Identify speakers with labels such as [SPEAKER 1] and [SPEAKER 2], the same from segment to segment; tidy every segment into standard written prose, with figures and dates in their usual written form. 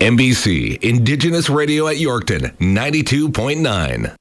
[SPEAKER 1] NBC Indigenous Radio at Yorkton, 92.9.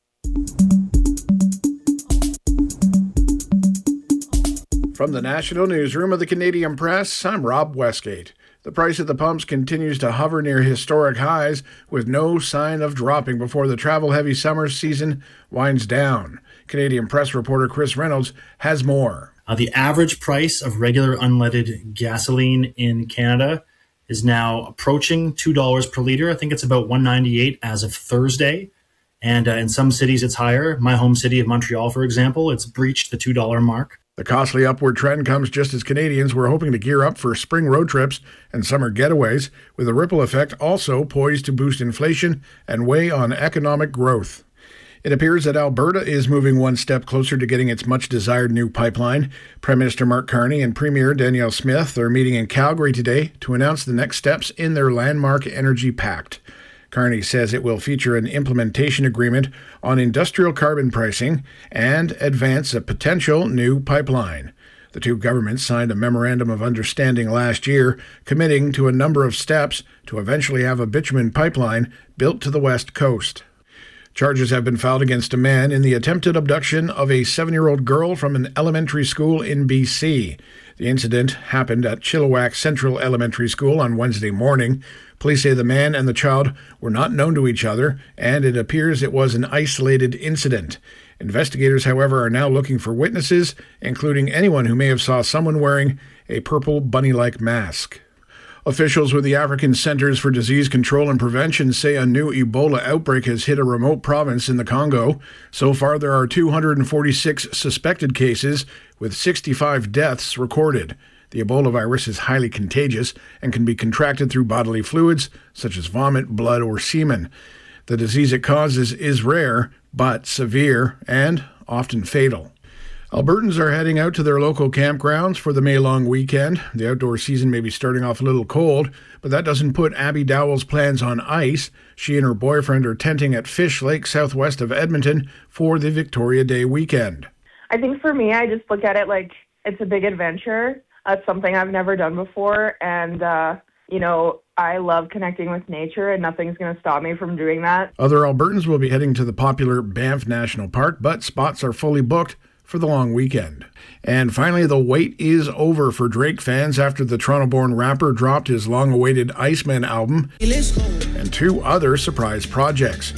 [SPEAKER 2] From the National Newsroom of the Canadian Press, I'm Rob Westgate. The price at the pumps continues to hover near historic highs, with no sign of dropping before the travel-heavy summer season winds down. Canadian Press reporter Chris Reynolds has more.
[SPEAKER 3] The average price of regular unleaded gasoline in Canada is now approaching $2 per litre. I think it's about $1.98 as of Thursday. And in some cities, it's higher. My home city of Montreal, for example, it's breached the $2 mark.
[SPEAKER 2] The costly upward trend comes just as Canadians were hoping to gear up for spring road trips and summer getaways, with a ripple effect also poised to boost inflation and weigh on economic growth. It appears that Alberta is moving one step closer to getting its much-desired new pipeline. Prime Minister Mark Carney and Premier Danielle Smith are meeting in Calgary today to announce the next steps in their landmark energy pact. Carney says it will feature an implementation agreement on industrial carbon pricing and advance a potential new pipeline. The two governments signed a memorandum of understanding last year, committing to a number of steps to eventually have a bitumen pipeline built to the west coast. Charges have been filed against a man in the attempted abduction of a 7-year-old girl from an elementary school in BC. The incident happened at Chilliwack Central Elementary School on Wednesday morning. Police say the man and the child were not known to each other, and it appears it was an isolated incident. Investigators, however, are now looking for witnesses, including anyone who may have saw someone wearing a purple bunny-like mask. Officials with the African Centers for Disease Control and Prevention say a new Ebola outbreak has hit a remote province in the Congo. So far, there are 246 suspected cases, with 65 deaths recorded. The Ebola virus is highly contagious and can be contracted through bodily fluids, such as vomit, blood, or semen. The disease it causes is rare, but severe and often fatal. Albertans are heading out to their local campgrounds for the May-long weekend. The outdoor season may be starting off a little cold, but that doesn't put Abby Dowell's plans on ice. She and her boyfriend are tenting at Fish Lake, southwest of Edmonton, for the Victoria Day weekend.
[SPEAKER 4] I think for me, I just look at it like it's a big adventure. It's something I've never done before, and I love connecting with nature, and nothing's going to stop me from doing that.
[SPEAKER 2] Other Albertans will be heading to the popular Banff National Park, but spots are fully booked for the long weekend. And finally, the wait is over for Drake fans after the Toronto-born rapper dropped his long-awaited Iceman album and two other surprise projects.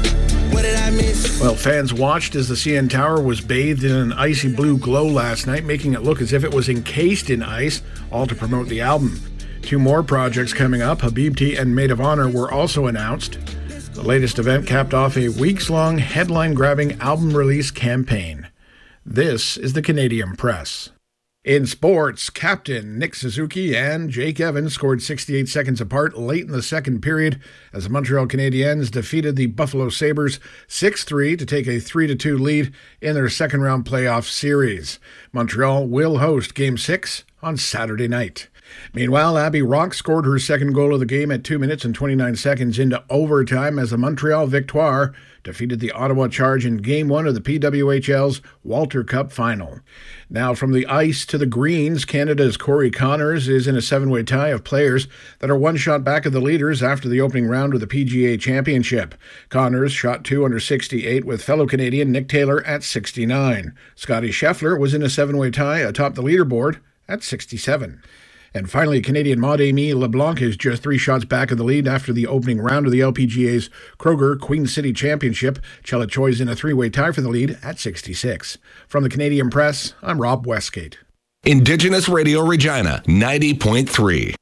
[SPEAKER 2] Well, fans watched as the CN Tower was bathed in an icy blue glow last night, making it look as if it was encased in ice, all to promote the album. Two more projects coming up, Habibti and Maid of Honor, were also announced. The latest event capped off a weeks-long headline-grabbing album release campaign. This is the Canadian Press. In sports, captain Nick Suzuki and Jake Evans scored 68 seconds apart late in the second period as the Montreal Canadiens defeated the Buffalo Sabres 6-3 to take a 3-2 lead in their second-round playoff series. Montreal will host Game 6 on Saturday night. Meanwhile, Abby Rock scored her second goal of the game at 2 minutes and 29 seconds into overtime as the Montreal Victoire defeated the Ottawa Charge in Game 1 of the PWHL's Walter Cup Final. Now from the ice to the greens, Canada's Corey Connors is in a 7-way tie of players that are one shot back of the leaders after the opening round of the PGA Championship. Connors shot 2 under 68 with fellow Canadian Nick Taylor at 69. Scotty Scheffler was in a 7-way tie atop the leaderboard at 67. And finally, Canadian Maud-Aimee LeBlanc is just 3 shots back of the lead after the opening round of the LPGA's Kroger Queen City Championship. Chella Choi's in a 3-way tie for the lead at 66. From the Canadian Press, I'm Rob Westgate.
[SPEAKER 1] Indigenous Radio Regina, 90.3.